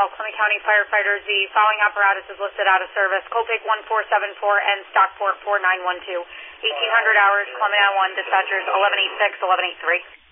call. Clement County firefighters, the following apparatus is listed out of service. Colpic 1474 and Stockport 4912. 1800 hours, Clement 1, dispatchers 1186, 1183.